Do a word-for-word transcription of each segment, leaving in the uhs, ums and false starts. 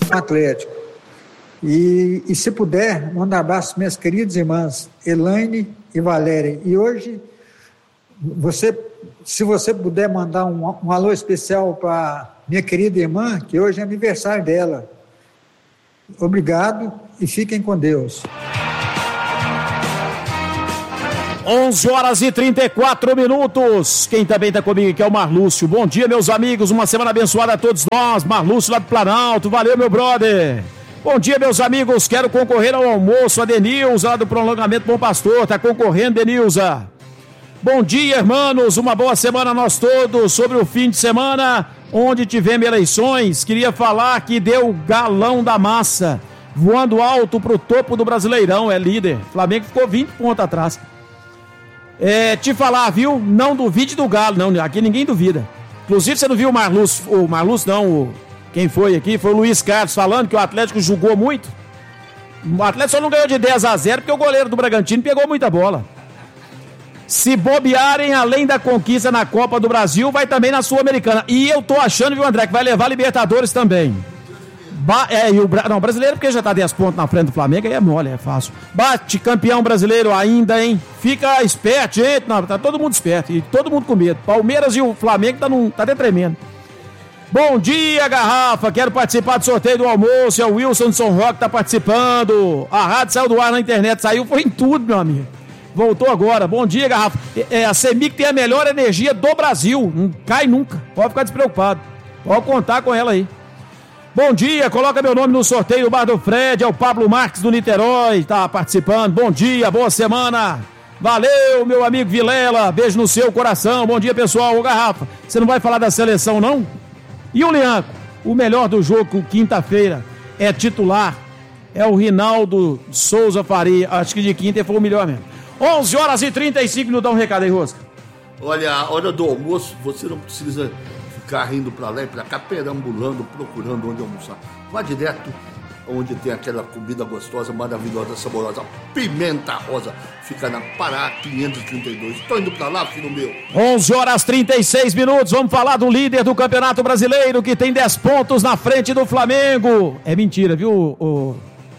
no Atlético. E, e se puder, manda um abraço para minhas queridas irmãs Elaine e Valéria. E hoje, você, se você puder mandar um, um alô especial para minha querida irmã, que hoje é aniversário dela. Obrigado e fiquem com Deus. onze horas e trinta e quatro minutos. Quem também está comigo aqui é o Marlúcio. Bom dia, meus amigos. Uma semana abençoada a todos nós. Marlúcio lá do Planalto. Valeu, meu brother. Bom dia, meus amigos. Quero concorrer ao almoço. A Denilza lá do Prolongamento Bom Pastor. Tá concorrendo, Denilza. Bom dia, irmãos. Uma boa semana a nós todos. Sobre o fim de semana, onde tivemos eleições, queria falar que deu galão da massa. Voando alto pro topo do Brasileirão. É líder. Flamengo ficou vinte pontos atrás. É, te falar, viu? Não duvide do Galo, não. Aqui ninguém duvida. Inclusive, você não viu o Marlúcio, o Marlúcio não, o, quem foi aqui? Foi o Luiz Carlos falando que o Atlético jogou muito. O Atlético só não ganhou de dez a zero porque o goleiro do Bragantino pegou muita bola. Se bobearem, além da conquista na Copa do Brasil, vai também na Sul-Americana. E eu tô achando, viu, André, que vai levar a Libertadores também. Ba- é, e o Bra- não, brasileiro, porque já tá dez pontos na frente do Flamengo, aí é mole, é fácil. Bate campeão brasileiro ainda, hein? Fica esperto, gente. Não, tá todo mundo esperto e todo mundo com medo. Palmeiras e o Flamengo tá, num, tá até tremendo. Bom dia, Garrafa. Quero participar do sorteio do almoço. É o Wilson de São Roque, tá participando. A rádio saiu do ar na internet, saiu, foi em tudo, meu amigo. Voltou agora. Bom dia, Garrafa. É, a Semic tem a melhor energia do Brasil. Não cai nunca. Pode ficar despreocupado. Pode contar com ela aí. Bom dia, coloca meu nome no sorteio do Bar do Fred, é o Pablo Marques do Niterói, tá participando. Bom dia, boa semana. Valeu, meu amigo Vilela, beijo no seu coração. Bom dia, pessoal. Ô, Garrafa, você não vai falar da seleção, não? E o Lianco, o melhor do jogo, quinta-feira, é titular, é o Rinaldo Souza Faria. Acho que de quinta foi o melhor mesmo. onze horas e trinta e cinco minutos, dá um recado aí, Rosca. Olha, a hora do almoço, você não precisa ficar rindo pra lá e pra cá, perambulando, procurando onde almoçar. Vá direto onde tem aquela comida gostosa, maravilhosa, saborosa, Pimenta Rosa. Fica na Pará quinhentos e trinta e dois. Tô indo pra lá, filho meu. onze horas e trinta e seis minutos, vamos falar do líder do Campeonato Brasileiro, que tem dez pontos na frente do Flamengo. É mentira, viu, o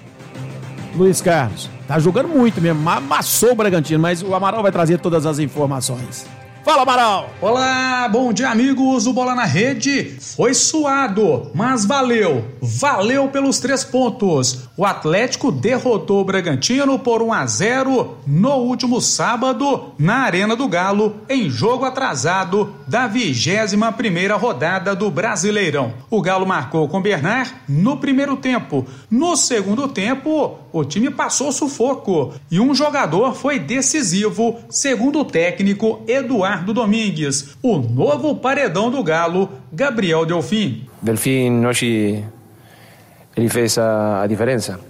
Luiz Carlos? Tá jogando muito mesmo, amassou o Bragantino, mas o Amaral vai trazer todas as informações. Fala, Amaral! Olá, bom dia, amigos. O Bola na Rede foi suado, mas valeu. Valeu pelos três pontos. O Atlético derrotou o Bragantino por um a zero no último sábado na Arena do Galo, em jogo atrasado da vigésima primeira rodada do Brasileirão. O Galo marcou com Bernard no primeiro tempo. No segundo tempo, o time passou sufoco e um jogador foi decisivo, segundo o técnico Eduardo Domingues, o novo paredão do Galo, Gabriel Delfim. Delfim hoje ele fez a, a diferença.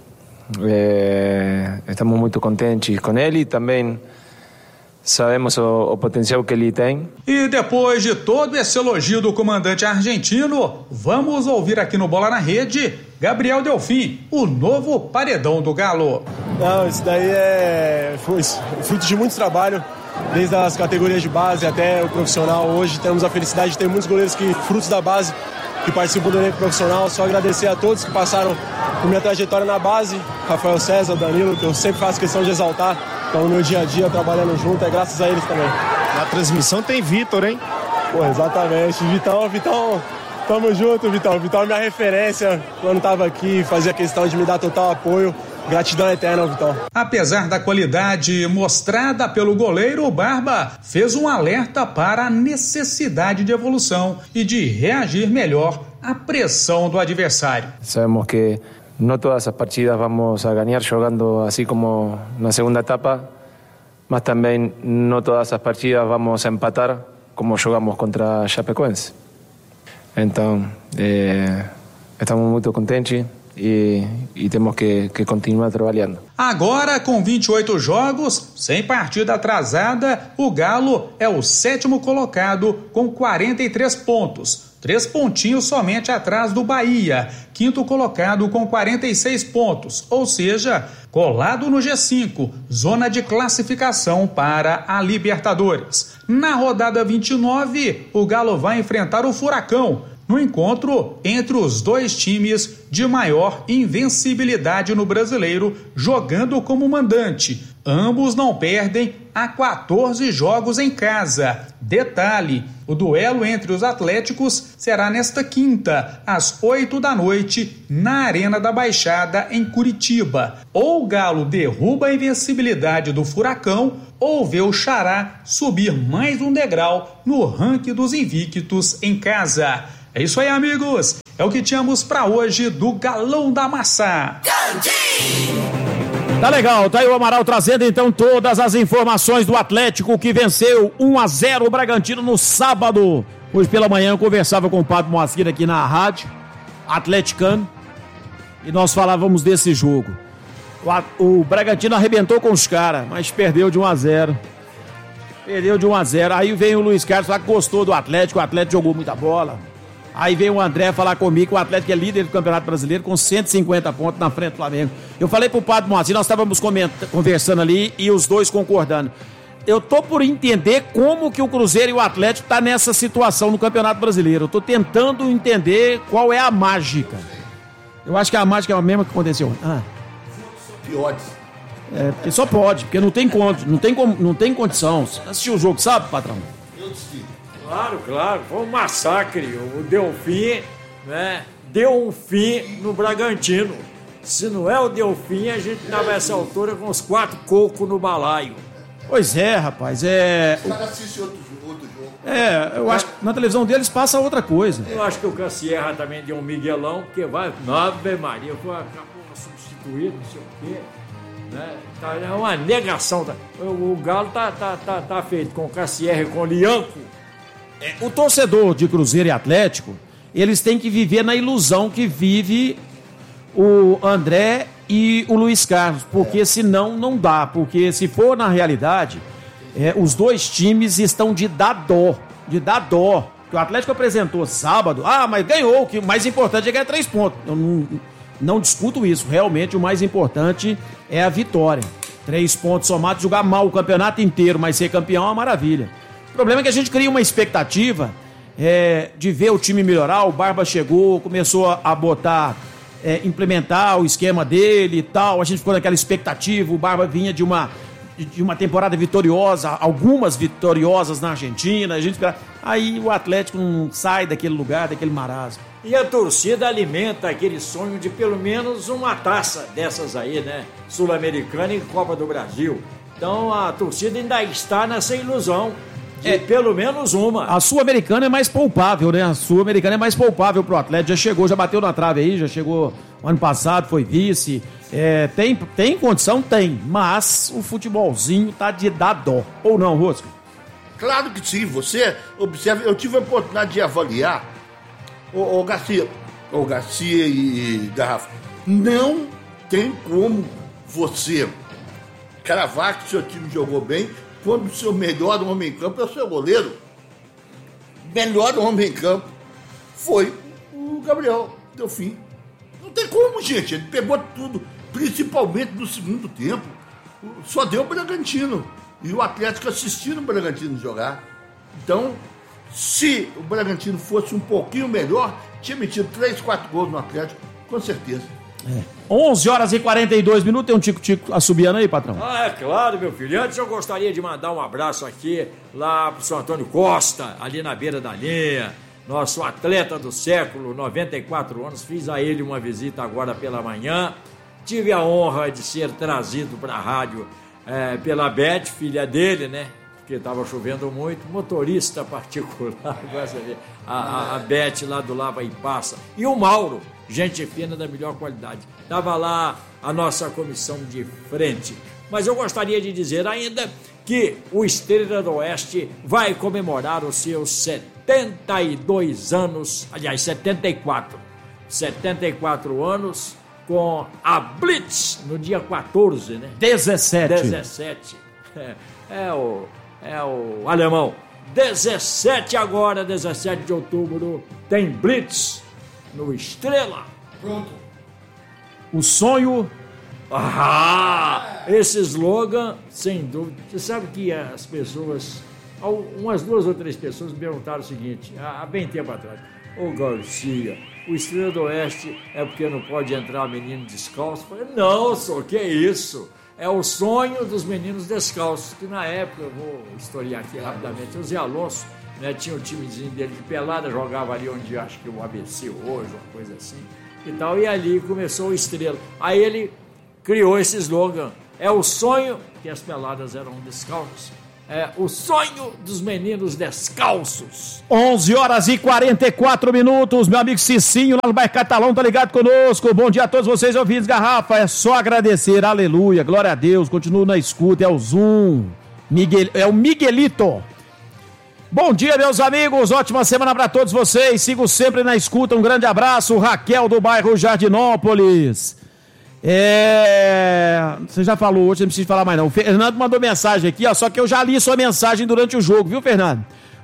É, estamos muito contentes com ele e também sabemos o, o potencial que ele tem. E depois de todo esse elogio do comandante argentino, vamos ouvir aqui no Bola na Rede Gabriel Delfim, o novo paredão do Galo. Não, isso daí é foi fruto de muito trabalho, desde as categorias de base até o profissional. Hoje temos a felicidade de ter muitos goleiros que, frutos da base, que participam do elenco profissional. Só agradecer a todos que passaram por minha trajetória na base, Rafael César, Danilo, que eu sempre faço questão de exaltar, estão no meu dia a dia trabalhando junto, é graças a eles também. Na transmissão tem Vitor, hein? Pô, exatamente, Vitão, Vitão, tamo junto, Vitão. Vitão é minha referência, quando tava aqui, fazia questão de me dar total apoio. Gratidão eterna, Vitão. Apesar da qualidade mostrada pelo goleiro, o Barba fez um alerta para a necessidade de evolução e de reagir melhor à pressão do adversário. Sabemos que não todas as partidas vamos a ganhar jogando assim como na segunda etapa, mas também não todas as partidas vamos a empatar como jogamos contra a Chapecoense. Então, eh, estamos muito contentes e, e temos que, que continuar trabalhando. Agora, com vinte e oito jogos, sem partida atrasada, o Galo é o sétimo colocado com quarenta e três pontos. Três pontinhos somente atrás do Bahia, quinto colocado com quarenta e seis pontos, ou seja, colado no G cinco, zona de classificação para a Libertadores. Na rodada vinte e nove, o Galo vai enfrentar o Furacão, no encontro entre os dois times de maior invencibilidade no Brasileiro, jogando como mandante. Ambos não perdem há quatorze jogos em casa. Detalhe, o duelo entre os Atléticos será nesta quinta, às oito da noite, na Arena da Baixada, em Curitiba. Ou o Galo derruba a invencibilidade do Furacão, ou vê o Xará subir mais um degrau no ranking dos invictos em casa. É isso aí, amigos. É o que tínhamos para hoje do Galão da Massa. Tá legal, tá aí o Amaral trazendo então todas as informações do Atlético que venceu um a zero o Bragantino no sábado. Hoje pela manhã eu conversava com o Padre Moacir aqui na rádio, atleticano, e nós falávamos desse jogo. O, o Bragantino arrebentou com os caras, mas perdeu de um a zero. Perdeu de um a zero. Aí vem o Luiz Carlos falar que gostou do Atlético, o Atlético jogou muita bola. Aí vem o André falar comigo que o Atlético é líder do Campeonato Brasileiro com cento e cinquenta pontos na frente do Flamengo. Eu falei pro Padre Moacir, nós estávamos conversando ali e os dois concordando. Eu tô por entender como que o Cruzeiro e o Atlético tá nessa situação no Campeonato Brasileiro. Eu tô tentando entender qual é a mágica. Eu acho que a mágica é a mesma que aconteceu. Ah. Piores. É, porque só pode, porque não tem conta, não tem, não tem condição. Você assistiu o jogo, sabe, patrão? Eu assisti. Claro, claro, foi um massacre. O Delfim, né, deu um fim no Bragantino. Se não é o Delfim, a gente tava nessa altura com os quatro cocos no balaio. Pois é, rapaz, é... O cara assiste outro, outro jogo. É, eu acho que na televisão deles passa outra coisa. Eu acho que o Cassierra também deu um miguelão, porque vai... Ave Maria, foi, acabou substituído, não sei o quê. Né? Tá, é uma negação. Tá, o, o Galo tá, tá, tá, tá feito com o Cassierra e com o Lianco. É, o torcedor de Cruzeiro e Atlético, eles têm que viver na ilusão que vive o André e o Luiz Carlos, porque senão não dá, porque se for na realidade, é, os dois times estão de dar dó, de dar dó. O Atlético apresentou sábado, ah, mas ganhou, que o mais importante é ganhar três pontos. Eu não, não discuto isso, realmente o mais importante é a vitória. Três pontos somados, jogar mal o campeonato inteiro, mas ser campeão é uma maravilha. O problema é que a gente cria uma expectativa é, de ver o time melhorar. O Barba chegou, começou a botar, é, implementar o esquema dele e tal. A gente ficou naquela expectativa. O Barba vinha de uma, de uma temporada vitoriosa, algumas vitoriosas na Argentina. A gente espera... Aí o Atlético não sai daquele lugar, daquele marasmo. E a torcida alimenta aquele sonho de pelo menos uma taça dessas aí, né? Sul-Americana e Copa do Brasil. Então a torcida ainda está nessa ilusão. De é, pelo menos uma. A Sul-Americana é mais poupável, né? A Sul-Americana é mais poupável pro Atlético. Já chegou, já bateu na trave aí, já chegou ano passado, foi vice. É, tem, tem condição? Tem. Mas o futebolzinho tá de dar dó. Ou não, Rosco? Claro que sim. Você observa, eu tive a oportunidade de avaliar o, o Garcia, o Garcia e Garrafa. Não tem como você cravar que o seu time jogou bem quando o seu melhor homem em campo é o seu goleiro. Melhor homem em campo foi o Gabriel Delfim. Não tem como, gente. Ele pegou tudo, principalmente no segundo tempo. Só deu o Bragantino. E o Atlético assistindo o Bragantino jogar. Então, se o Bragantino fosse um pouquinho melhor, tinha metido três, quatro gols no Atlético, com certeza. É. onze horas e quarenta e dois minutos, tem um tico-tico assobiando aí, patrão? Ah, é claro, meu filho. Antes eu gostaria de mandar um abraço aqui lá pro São Antônio Costa, ali na beira da linha, nosso atleta do século, noventa e quatro anos, fiz a ele uma visita agora pela manhã, tive a honra de ser trazido para a rádio é, pela Beth, filha dele, né? Porque estava chovendo muito, motorista particular, a, a, a Beth lá do Lava e Passa, e o Mauro, gente fina da melhor qualidade. Estava lá a nossa comissão de frente. Mas eu gostaria de dizer ainda que o Estrela do Oeste vai comemorar os seus setenta e dois anos, aliás, setenta e quatro. setenta e quatro anos com a Blitz no dia quatorze, né? dezessete. dezessete. É, é, o, é o alemão. dezessete agora, dezessete de outubro, tem Blitz no Estrela. Pronto. O sonho... Ah, esse slogan, sem dúvida. Você sabe que as pessoas, umas duas ou três pessoas me perguntaram o seguinte, há bem tempo atrás. Ô Garcia, o Estrela do Oeste é porque não pode entrar menino descalço? Eu falei, não, só que é isso? É o sonho dos meninos descalços, que na época, eu vou historiar aqui rapidamente, o Zé Alonso, né, tinha o timezinho dele de pelada, jogava ali onde acho que o A B C hoje, uma coisa assim, e tal, e ali começou o Estrela. Aí ele criou esse slogan, é o sonho, que as peladas eram descalços, é o sonho dos meninos descalços. onze horas e quarenta e quatro minutos, meu amigo Cicinho lá no bairro Catalão tá ligado conosco. Bom dia a todos vocês ouvintes, Garrafa, é só agradecer, aleluia, glória a Deus, continuo na escuta, é o Zoom, Miguel, é o Miguelito. Bom dia, meus amigos, ótima semana para todos vocês, sigo sempre na escuta, um grande abraço, Raquel do bairro Jardinópolis. É... Você já falou hoje, não precisa falar mais não. O Fernando mandou mensagem aqui, ó, só que eu já li sua mensagem durante o jogo, viu, Fernando?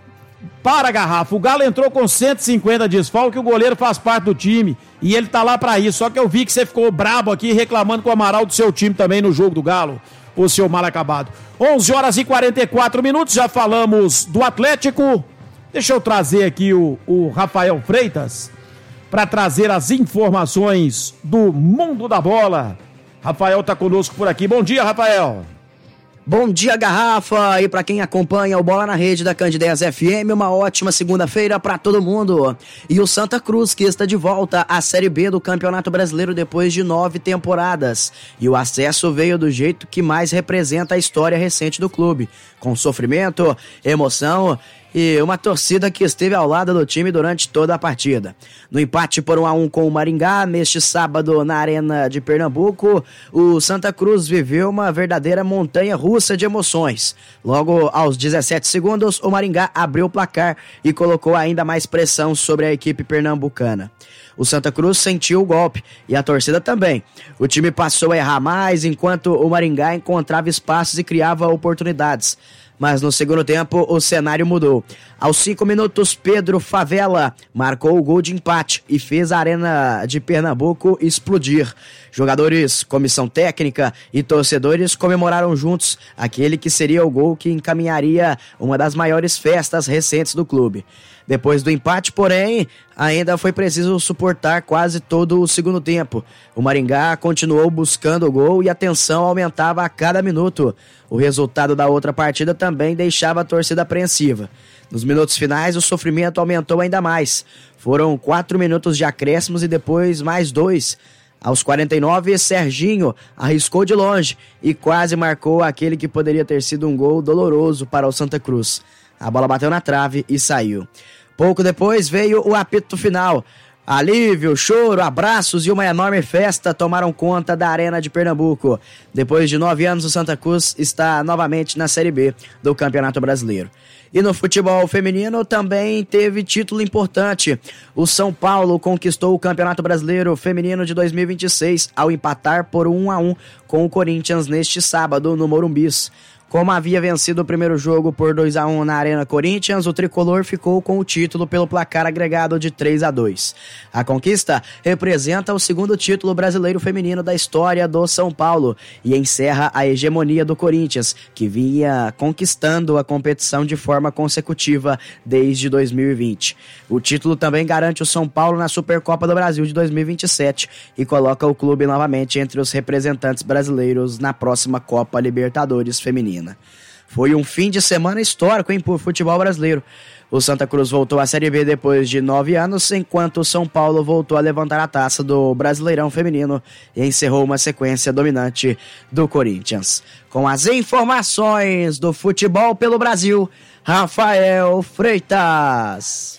Para, Garrafa, o Galo entrou com cento e cinquenta desfalques, o goleiro faz parte do time e ele tá lá pra isso, só que eu vi que você ficou brabo aqui reclamando com o Amaral do seu time também no jogo do Galo, o seu mal acabado. onze horas e quarenta e quatro minutos, já falamos do Atlético. Deixa eu trazer aqui o, o Rafael Freitas para trazer as informações do mundo da bola. Rafael tá conosco por aqui. Bom dia, Rafael. Bom dia, Garrafa, e para quem acompanha o Bola na Rede da Candidez F M, uma ótima segunda-feira para todo mundo. E o Santa Cruz, que está de volta à Série B do Campeonato Brasileiro depois de nove temporadas. E o acesso veio do jeito que mais representa a história recente do clube, com sofrimento, emoção e uma torcida que esteve ao lado do time durante toda a partida. No empate por um a um com o Maringá, neste sábado na Arena de Pernambuco, o Santa Cruz viveu uma verdadeira montanha-russa de emoções. Logo aos dezessete segundos, o Maringá abriu o placar e colocou ainda mais pressão sobre a equipe pernambucana. O Santa Cruz sentiu o golpe e a torcida também. O time passou a errar mais enquanto o Maringá encontrava espaços e criava oportunidades. Mas no segundo tempo o cenário mudou. Aos cinco minutos, Pedro Favela marcou o gol de empate e fez a Arena de Pernambuco explodir. Jogadores, comissão técnica e torcedores comemoraram juntos aquele que seria o gol que encaminharia uma das maiores festas recentes do clube. Depois do empate, porém, ainda foi preciso suportar quase todo o segundo tempo. O Maringá continuou buscando o gol e a tensão aumentava a cada minuto. O resultado da outra partida também deixava a torcida apreensiva. Nos minutos finais, o sofrimento aumentou ainda mais. Foram quatro minutos de acréscimos e depois mais dois. Aos quarenta e nove, Serginho arriscou de longe e quase marcou aquele que poderia ter sido um gol doloroso para o Santa Cruz. A bola bateu na trave e saiu. Pouco depois veio o apito final. Alívio, choro, abraços e uma enorme festa tomaram conta da Arena de Pernambuco. Depois de nove anos, o Santa Cruz está novamente na Série B do Campeonato Brasileiro. E no futebol feminino também teve título importante. O São Paulo conquistou o Campeonato Brasileiro Feminino de dois mil e vinte e seis ao empatar por um a um com o Corinthians neste sábado no Morumbis. Como havia vencido o primeiro jogo por dois a um na Arena Corinthians, o tricolor ficou com o título pelo placar agregado de três a dois. A conquista representa o segundo título brasileiro feminino da história do São Paulo e encerra a hegemonia do Corinthians, que vinha conquistando a competição de forma consecutiva desde dois mil e vinte. O título também garante o São Paulo na Supercopa do Brasil de dois mil e vinte e sete e coloca o clube novamente entre os representantes brasileiros na próxima Copa Libertadores Feminina. Foi um fim de semana histórico, hein, pro futebol brasileiro. O Santa Cruz voltou à Série B depois de nove anos, enquanto o São Paulo voltou a levantar a taça do Brasileirão Feminino e encerrou uma sequência dominante do Corinthians. Com as informações do futebol pelo Brasil, Rafael Freitas.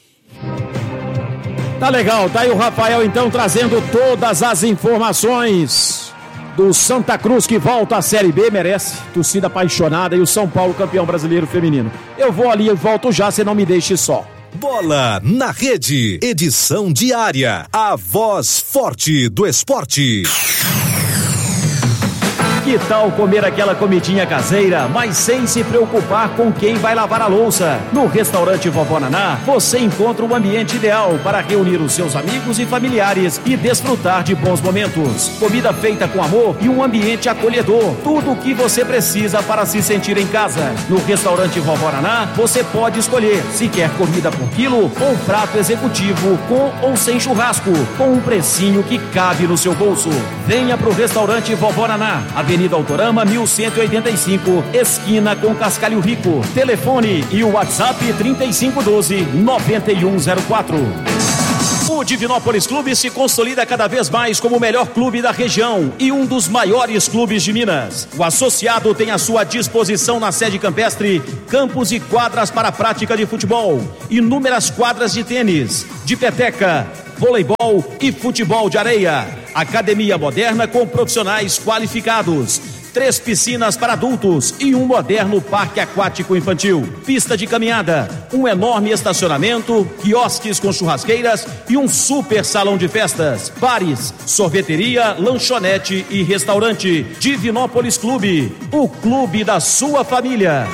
Tá legal, tá aí o Rafael então trazendo todas as informações do Santa Cruz que volta à Série B, merece, torcida apaixonada, e o São Paulo campeão brasileiro feminino. Eu vou ali e volto já, você não me deixe só. Bola na Rede, edição diária, a voz forte do esporte. Que tal comer aquela comidinha caseira, mas sem se preocupar com quem vai lavar a louça? No restaurante Vovó Naná, você encontra o ambiente ideal para reunir os seus amigos e familiares e desfrutar de bons momentos. Comida feita com amor e um ambiente acolhedor. Tudo o que você precisa para se sentir em casa. No restaurante Vovó Naná, você pode escolher se quer comida por quilo ou prato executivo com ou sem churrasco, com um precinho que cabe no seu bolso. Venha pro restaurante Vovó Naná, Avenida Autorama mil cento e oitenta e cinco, esquina com Cascalho Rico. Telefone e o WhatsApp trinta e cinco doze, noventa e um zero quatro. O Divinópolis Clube se consolida cada vez mais como o melhor clube da região e um dos maiores clubes de Minas. O associado tem à sua disposição na sede campestre campos e quadras para a prática de futebol, inúmeras quadras de tênis, de peteca, voleibol e futebol de areia. Academia moderna com profissionais qualificados. Três piscinas para adultos e um moderno parque aquático infantil. Pista de caminhada, um enorme estacionamento, quiosques com churrasqueiras e um super salão de festas. Bares, sorveteria, lanchonete e restaurante. Divinópolis Clube, o clube da sua família.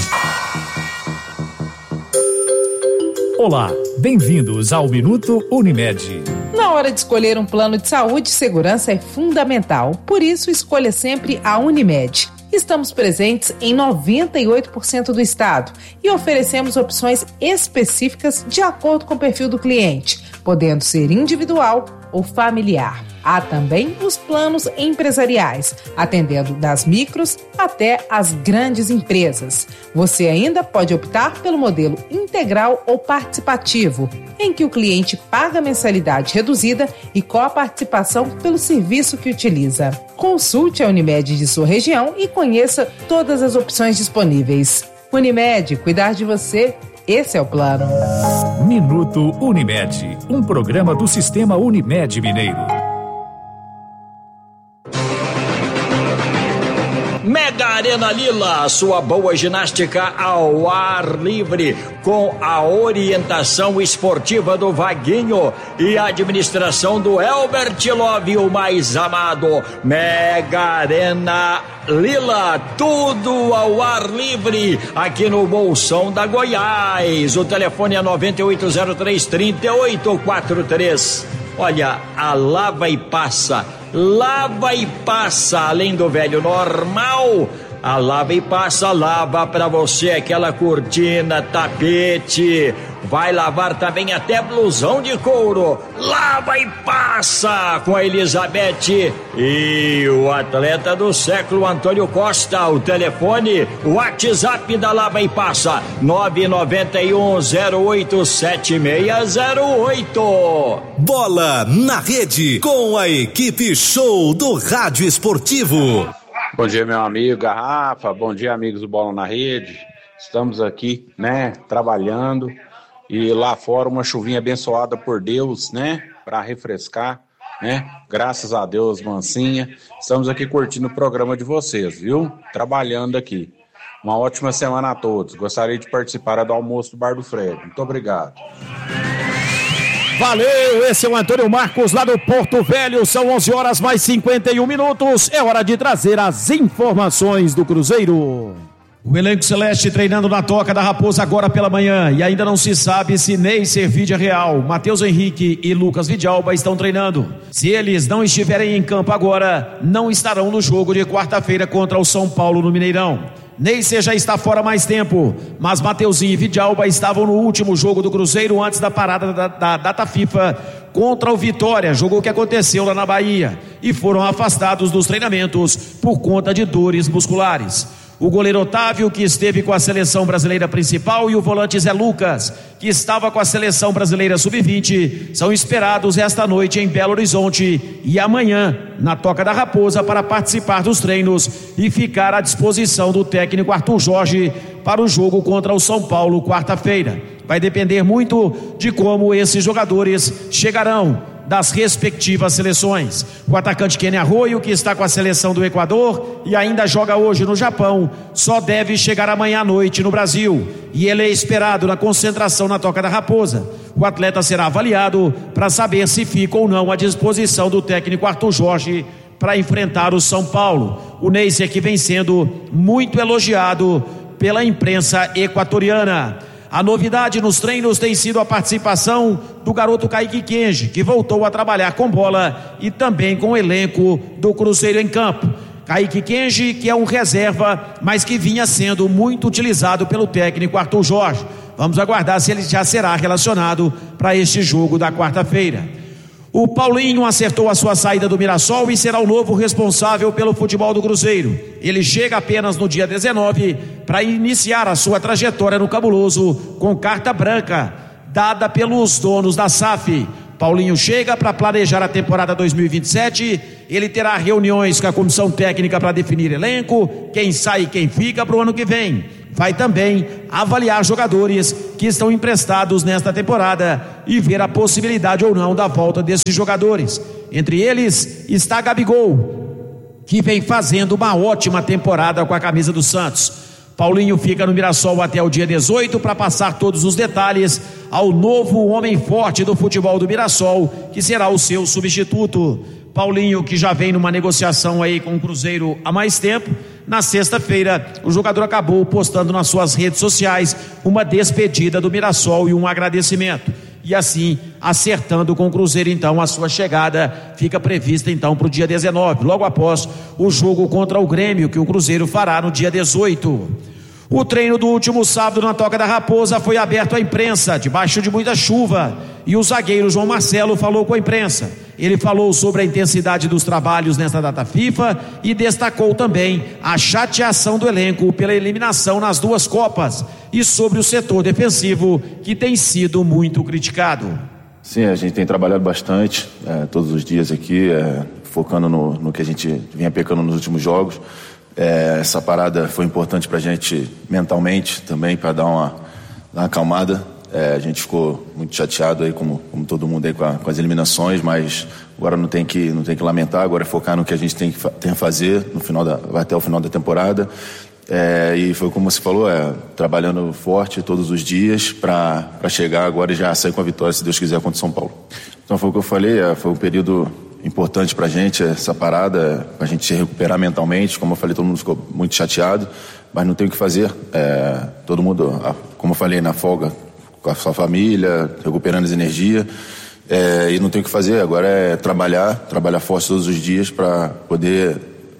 Olá, bem-vindos ao Minuto Unimed. Na hora de escolher um plano de saúde, segurança é fundamental. Por isso, escolha sempre a Unimed. Estamos presentes em noventa e oito por cento do estado e oferecemos opções específicas de acordo com o perfil do cliente, podendo ser individual ou familiar. Há também os planos empresariais, atendendo das micros até as grandes empresas. Você ainda pode optar pelo modelo integral ou participativo, em que o cliente paga mensalidade reduzida e coparticipação pelo serviço que utiliza. Consulte a Unimed de sua região e conheça todas as opções disponíveis. Unimed, cuidar de você, esse é o plano. Minuto Unimed, um programa do Sistema Unimed Mineiro. Mega Arena Lila, sua boa ginástica ao ar livre, com a orientação esportiva do Vaguinho e a administração do Elbert Love, o mais amado. Mega Arena Lila, tudo ao ar livre, aqui no Bolsão da Goiás. O telefone é nove oito zero três, três oito quatro três. Olha, a lava e passa, lava e passa, além do velho normal, a lava e passa lava pra você aquela cortina, tapete, vai lavar também até blusão de couro. Lava e passa com a Elizabeth e o atleta do século Antônio Costa. O telefone, o WhatsApp da Lava e Passa nove nove um zero oito sete seis zero oito. Bola na Rede com a equipe show do Rádio Esportivo. Bom dia, meu amigo Garrafa, bom dia, amigos do Bola na Rede. Estamos aqui, né, trabalhando e lá fora uma chuvinha abençoada por Deus, né, para refrescar, né, graças a Deus, mansinha. Estamos aqui curtindo o programa de vocês, viu, trabalhando aqui. Uma ótima semana a todos. Gostaria de participar do almoço do Bar do Fred. Muito obrigado. Valeu, esse é o Antônio Marcos lá do Porto Velho, são onze horas mais cinquenta e um minutos, é hora de trazer as informações do Cruzeiro. O elenco celeste treinando na Toca da Raposa agora pela manhã e ainda não se sabe se Ney Servídia Real, Matheus Henrique e Lucas Vidalba estão treinando. Se eles não estiverem em campo agora, não estarão no jogo de quarta-feira contra o São Paulo no Mineirão. Neycer já está fora há mais tempo, mas Mateuzinho e Vidalba estavam no último jogo do Cruzeiro antes da parada da, da data FIFA contra o Vitória, jogo que aconteceu lá na Bahia, e foram afastados dos treinamentos por conta de dores musculares. O goleiro Otávio, que esteve com a seleção brasileira principal, e o volante Zé Lucas, que estava com a seleção brasileira sub vinte, são esperados esta noite em Belo Horizonte e amanhã na Toca da Raposa para participar dos treinos e ficar à disposição do técnico Arthur Jorge para o jogo contra o São Paulo quarta-feira. Vai depender muito de como esses jogadores chegarão das respectivas seleções. O atacante Kenny Arroio, que está com a seleção do Equador e ainda joga hoje no Japão, só deve chegar amanhã à noite no Brasil e ele é esperado na concentração na Toca da Raposa. O atleta será avaliado para saber se fica ou não à disposição do técnico Arthur Jorge para enfrentar o São Paulo. O Neisser que vem sendo muito elogiado pela imprensa equatoriana. A novidade nos treinos tem sido a participação do garoto Kaique Kenji, que voltou a trabalhar com bola e também com o elenco do Cruzeiro em campo. Kaique Kenji, que é um reserva, mas que vinha sendo muito utilizado pelo técnico Arthur Jorge. Vamos aguardar se ele já será relacionado para este jogo da quarta-feira. O Paulinho acertou a sua saída do Mirassol e será o novo responsável pelo futebol do Cruzeiro. Ele chega apenas no dia dezenove para iniciar a sua trajetória no Cabuloso com carta branca, dada pelos donos da S A F. Paulinho chega para planejar a temporada dois mil e vinte e sete, ele terá reuniões com a comissão técnica para definir elenco, quem sai e quem fica para o ano que vem. Vai também avaliar jogadores que estão emprestados nesta temporada e ver a possibilidade ou não da volta desses jogadores. Entre eles está Gabigol, que vem fazendo uma ótima temporada com a camisa do Santos. Paulinho fica no Mirassol até o dia dezoito para passar todos os detalhes ao novo homem forte do futebol do Mirassol, que será o seu substituto. Paulinho, que já vem numa negociação aí com o Cruzeiro há mais tempo. Na sexta-feira, o jogador acabou postando nas suas redes sociais uma despedida do Mirassol e um agradecimento. E assim, acertando com o Cruzeiro, então, a sua chegada fica prevista, então, para o dia dezenove, logo após o jogo contra o Grêmio, que o Cruzeiro fará no dia dezoito. O treino do último sábado na Toca da Raposa foi aberto à imprensa, debaixo de muita chuva, e o zagueiro João Marcelo falou com a imprensa. Ele falou sobre a intensidade dos trabalhos nesta data FIFA e destacou também a chateação do elenco pela eliminação nas duas Copas e sobre o setor defensivo, que tem sido muito criticado. Sim, a gente tem trabalhado bastante, é, todos os dias aqui, é, focando no, no que a gente vinha pecando nos últimos jogos. É, essa parada foi importante para a gente mentalmente também, para dar uma, dar uma acalmada. É, a gente ficou muito chateado aí, como, como todo mundo aí, com, a, com as eliminações, mas agora não tem que, não tem que lamentar, agora é focar no que a gente tem que, tem que fazer no final da, até o final da temporada. É, e foi como você falou, é, trabalhando forte todos os dias para chegar agora e já sair com a vitória, se Deus quiser, contra o São Paulo. Então foi o que eu falei, é, foi um período importante pra gente, essa parada, pra gente se recuperar mentalmente. Como eu falei, todo mundo ficou muito chateado, mas não tem o que fazer. É, todo mundo, como eu falei, na folga com a sua família, recuperando as energias, é, e não tem o que fazer. Agora é trabalhar, trabalhar forte todos os dias para poder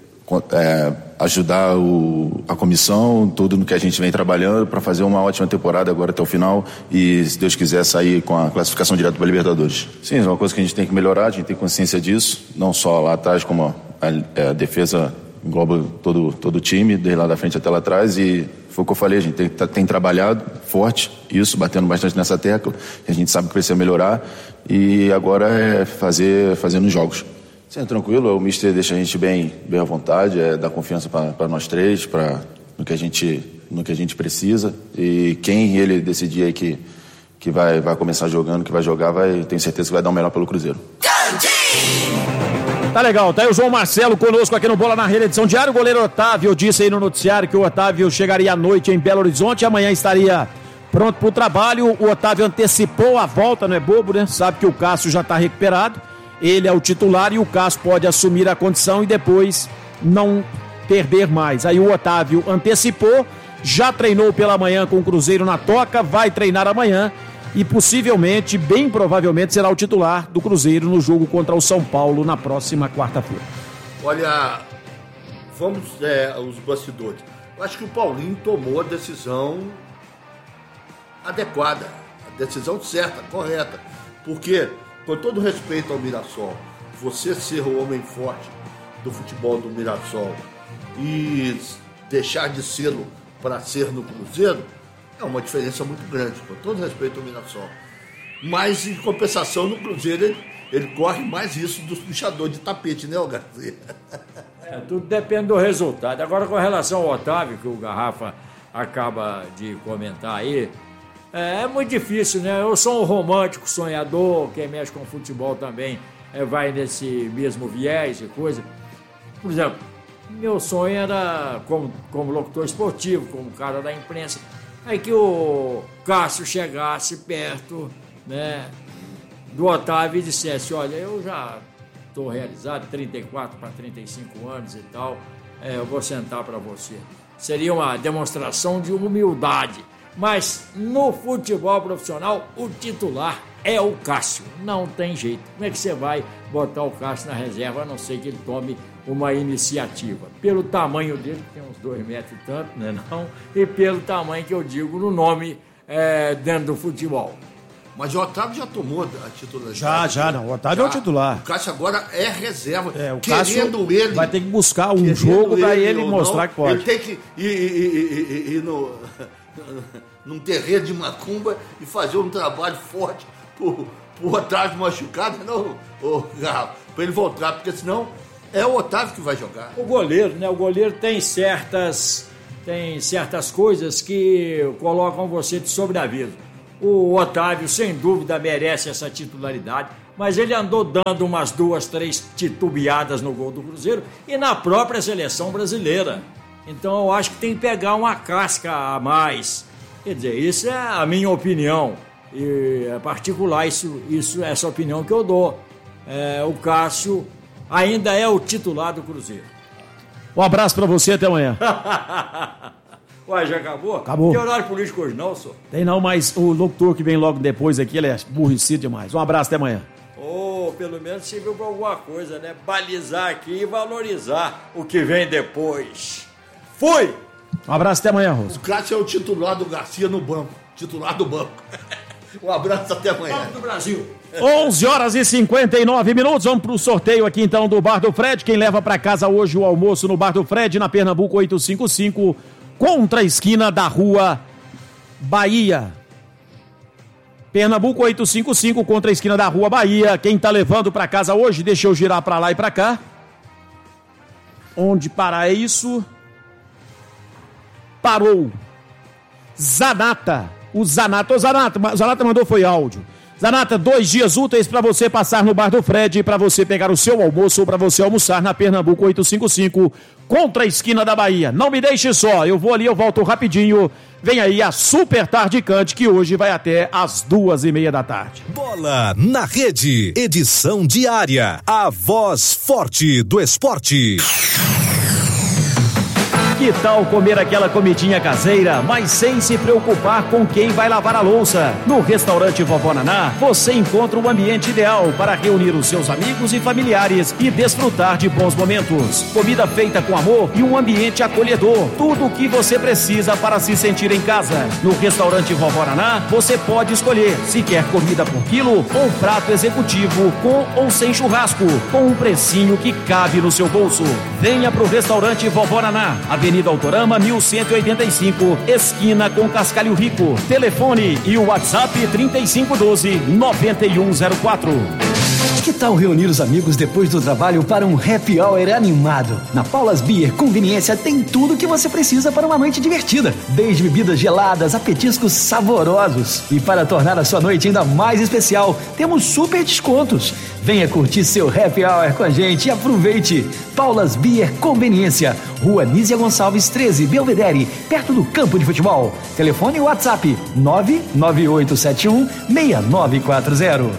é, ajudar o, a comissão, tudo no que a gente vem trabalhando para fazer uma ótima temporada agora até o final e, se Deus quiser, sair com a classificação direta para a Libertadores. Sim, é uma coisa que a gente tem que melhorar, a gente tem consciência disso, não só lá atrás, como a, a defesa engloba todo, todo o time, desde lá da frente até lá atrás, e foi o que eu falei, a gente tem, tem trabalhado forte, isso, batendo bastante nessa tecla, a gente sabe que precisa melhorar, e agora é fazer, fazer nos jogos. Sim, tranquilo, o mister deixa a gente bem, bem à vontade, é dar confiança para nós três, para no que a gente, no que a gente precisa, e quem ele decidir aí que, que vai, vai começar jogando, que vai jogar, vai, tenho certeza que vai dar o melhor pelo Cruzeiro. Tá legal, tá aí o João Marcelo conosco aqui no Bola na Rede, edição diária. O goleiro Otávio disse aí no noticiário que o Otávio chegaria à noite em Belo Horizonte e amanhã estaria pronto pro trabalho. O Otávio antecipou a volta, não é bobo, né? Sabe que o Cássio já tá recuperado. Ele é o titular e o Cássio pode assumir a condição e depois não perder mais. Aí o Otávio antecipou, já treinou pela manhã com o Cruzeiro na Toca, vai treinar amanhã e possivelmente, bem provavelmente, será o titular do Cruzeiro no jogo contra o São Paulo na próxima quarta-feira. Olha, vamos é, aos bastidores. Eu acho que o Paulinho tomou a decisão adequada, a decisão certa, correta, porque, com todo respeito ao Mirassol, você ser o homem forte do futebol do Mirassol e deixar de ser-lo para ser no Cruzeiro é uma diferença muito grande, com todo respeito ao Mirassol. Mas, em compensação, no Cruzeiro ele, ele corre mais isso dos puxadores de tapete, né, Garcia? É, tudo depende do resultado. Agora, com relação ao Otávio, que o Garrafa acaba de comentar aí, é, é muito difícil, né? Eu sou um romântico, sonhador, quem mexe com futebol também é, vai nesse mesmo viés e coisa. Por exemplo, meu sonho era, como, como locutor esportivo, como cara da imprensa, é que o Cássio chegasse perto, né, do Otávio e dissesse: olha, eu já estou realizado, trinta e quatro para trinta e cinco anos e tal, é, eu vou sentar para você. Seria uma demonstração de humildade. Mas no futebol profissional, o titular é o Cássio. Não tem jeito. Como é que você vai botar o Cássio na reserva, a não ser que ele tome uma iniciativa? Pelo tamanho dele, que tem uns dois metros e tanto, né, não? E pelo tamanho que eu digo no nome é, dentro do futebol. Mas o Otávio já tomou a titularidade. Já, já, não. O Otávio já. é o titular. O Cássio agora é reserva. É, o querendo Cássio ele. Vai ter que buscar um jogo para ele, ele mostrar não, que pode. Ele tem que ir, ir, ir, ir no, num terreiro de macumba e fazer um trabalho forte pro, pro Otávio machucado, não, oh, para ele voltar, porque senão é o Otávio que vai jogar. O goleiro, né? O goleiro tem certas, tem certas coisas que colocam você de sobreaviso. O Otávio, sem dúvida, merece essa titularidade, mas ele andou dando umas duas, três titubeadas no gol do Cruzeiro e na própria seleção brasileira. Então eu acho que tem que pegar uma casca a mais. Quer dizer, isso é a minha opinião. E é particular, isso, isso, essa opinião que eu dou. É, o Cássio ainda é o titular do Cruzeiro. Um abraço pra você, até amanhã. Ué, já acabou? Acabou. Tem horário político hoje não, senhor? Tem não, mas o locutor que vem logo depois aqui, ele é burricido demais. Um abraço, até amanhã. Ou oh, pelo menos serviu pra alguma coisa, né? Balizar aqui e valorizar o que vem depois. Fui! Um abraço, até amanhã, Rosso. O Cássio é o titular do Garcia no banco. Titular do banco. Um abraço, até amanhã. Banco do Brasil. onze horas e cinquenta e nove minutos, vamos pro sorteio aqui então do Bar do Fred. Quem leva pra casa hoje o almoço no Bar do Fred, na Pernambuco oitocentos e cinquenta e cinco, contra a esquina da Rua Bahia. Pernambuco oitocentos e cinquenta e cinco, contra a esquina da Rua Bahia. Quem tá levando pra casa hoje, deixa eu girar pra lá e pra cá. Onde parar é isso? Parou. Zanata. O Zanata, o Zanata, o Zanata mandou foi áudio. Zanata, dois dias úteis para você passar no Bar do Fred, para você pegar o seu almoço ou para você almoçar na Pernambuco oitocentos e cinquenta e cinco, contra a esquina da Bahia. Não me deixe só, eu vou ali, eu volto rapidinho. Vem aí a Super Tardicante, que hoje vai até às duas e meia da tarde. Bola na Rede, edição diária, a voz forte do esporte. Que tal comer aquela comidinha caseira, mas sem se preocupar com quem vai lavar a louça? No restaurante Vovó Naná, você encontra o ambiente ideal para reunir os seus amigos e familiares e desfrutar de bons momentos. Comida feita com amor e um ambiente acolhedor. Tudo o que você precisa para se sentir em casa. No restaurante Vovó Naná, você pode escolher se quer comida por quilo ou prato executivo com ou sem churrasco, com um precinho que cabe no seu bolso. Venha pro restaurante Vovó Naná, Avenida Autorama mil cento e oitenta e cinco, esquina com Cascalho Rico. Telefone e o WhatsApp trinta e cinco doze, noventa e um zero quatro. Que tal reunir os amigos depois do trabalho para um happy hour animado? Na Paulas Beer Conveniência tem tudo o que você precisa para uma noite divertida, desde bebidas geladas a petiscos saborosos. E para tornar a sua noite ainda mais especial, temos super descontos. Venha curtir seu happy hour com a gente e aproveite. Paulas Beer Conveniência, Rua Nízia Gonçalves treze, Belvedere, perto do campo de futebol. Telefone e WhatsApp nove nove oito sete um seis nove quatro zero.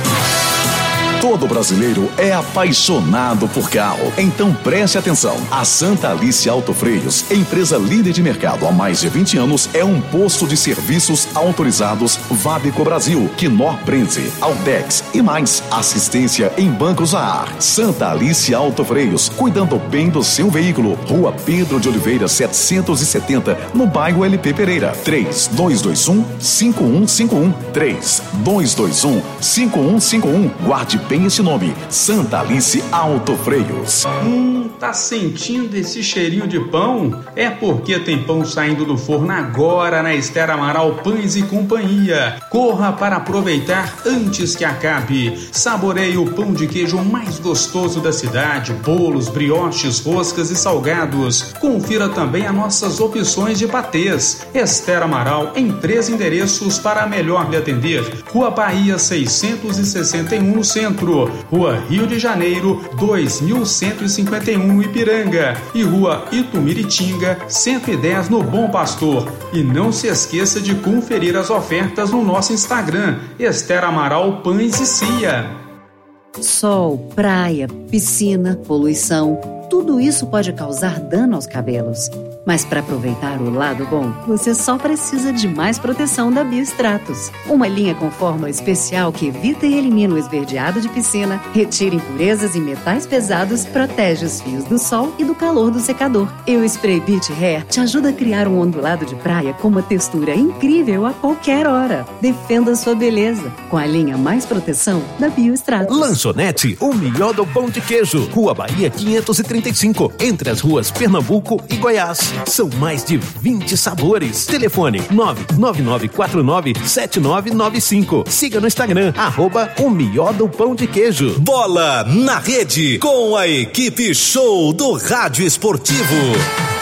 Todo brasileiro é apaixonado por carro. Então preste atenção. A Santa Alice Autofreios, empresa líder de mercado há mais de vinte anos, é um posto de serviços autorizados Vabeco Brasil, Knorr Brenze, Altex e mais. Assistência em bancos a ar. Santa Alice Autofreios, cuidando bem do seu veículo. Rua Pedro de Oliveira setecentos e setenta, no bairro L P Pereira. três dois dois um cinco um cinco um. três dois dois um cinco um cinco um. Guarde bem esse nome, Santa Alice Autofreios. Hum, tá sentindo esse cheirinho de pão? É porque tem pão saindo do forno agora na Esther Amaral Pães e Companhia. Corra para aproveitar antes que acabe. Saboreie o pão de queijo mais gostoso da cidade, bolos, brioches, roscas e salgados. Confira também as nossas opções de patês. Esther Amaral em três endereços para melhor lhe atender. Rua Bahia seiscentos e sessenta e um no centro, Rua Rio de Janeiro dois mil cento e cinquenta e um Ipiranga e Rua Itumiritinga cento e dez no Bom Pastor. E não se esqueça de conferir as ofertas no nosso Instagram, Esther Amaral Pães e Cia. Sol, praia, piscina, poluição, tudo isso pode causar dano aos cabelos. Mas para aproveitar o lado bom, você só precisa de mais proteção da Biostratos. Uma linha com fórmula especial que evita e elimina o esverdeado de piscina, retira impurezas e metais pesados, protege os fios do sol e do calor do secador. E o Spray Beach Hair te ajuda a criar um ondulado de praia com uma textura incrível a qualquer hora. Defenda sua beleza com a linha mais proteção da Biostratos. Lanchonete, o melhor do pão de queijo. Rua Bahia quinhentos e trinta e cinco, entre as ruas Pernambuco e Goiás. São mais de vinte sabores. Telefone nove nove nove quatro nove sete nove nove cinco. Siga no Instagram, arroba o melhor do pão de queijo. Bola na Rede, com a equipe show do Rádio Esportivo.